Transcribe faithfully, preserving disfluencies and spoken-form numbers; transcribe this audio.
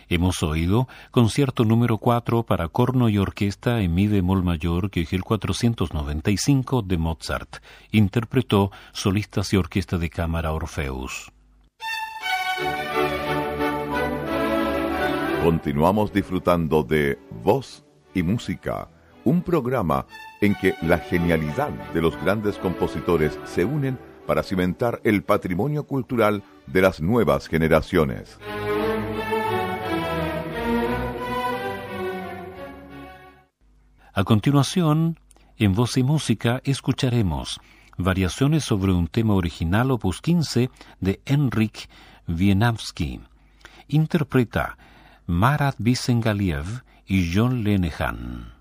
Hemos oído concierto número cuatro para corno y orquesta en mi bemol mayor, que es el cuatrocientos noventa y cinco de Mozart. Interpretó solistas y orquesta de cámara Orfeus. Continuamos disfrutando de Voz y Música, un programa en que la genialidad de los grandes compositores se unen para cimentar el patrimonio cultural de las nuevas generaciones. A continuación, en Voz y Música escucharemos variaciones sobre un tema original opus quince de Henryk Wieniawski. Interpreta Marat Bisengaliev y John Lenehan.